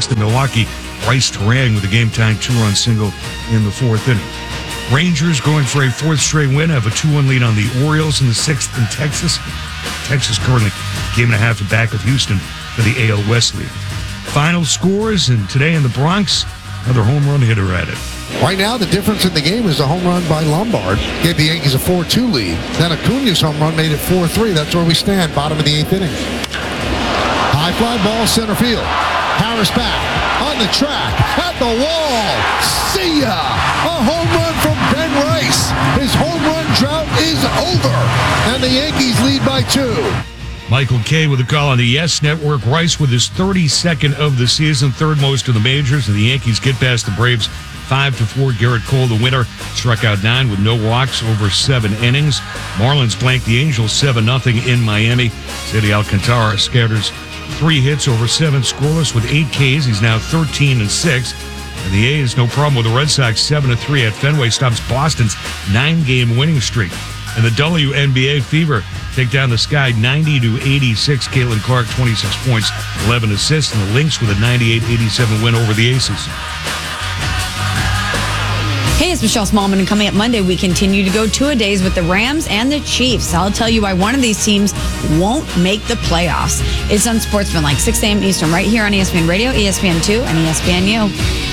6th in Milwaukee. Bryce Terang with a game-tying two-run single in the 4th inning. Rangers going for a 4th straight win, have a 2-1 lead on the Orioles in the 6th in Texas. Texas currently game and a half back of Houston for the AL West lead. Final scores, and today in the Bronx, another home run hitter at it. Right now, the difference in the game is a home run by Lombard. Gave the Yankees a 4-2 lead. Then Acuna's home run made it 4-3. That's where we stand, bottom of the 8th inning. High fly ball, center field. Harris back, on the track, at the wall. See ya! A home run from Ben Rice. His home run drought is over, and the Yankees lead by 2. Michael Kay with a call on the Yes Network. Rice with his 32nd of the season, third most in the majors, and the Yankees get past the Braves 5-4. Garrett Cole, the winner, struck out 9 with no walks over 7 innings. Marlins blanked the Angels 7-0 in Miami. City Alcantara scatters 3 hits over 7 scoreless with 8 Ks. He's now 13-6. And the A's, no problem with the Red Sox, 7-3 at Fenway, stops Boston's 9-game winning streak. And the WNBA Fever take down the Sky 90-86. Caitlin Clark, 26 points, 11 assists. And the Lynx with a 98-87 win over the Aces. Hey, it's Michelle Smallman, and coming up Monday, we continue to go two-a-days with the Rams and the Chiefs. I'll tell you why one of these teams won't make the playoffs. It's Unsportsmanlike, 6 a.m. Eastern, right here on ESPN Radio, ESPN2, and ESPNU.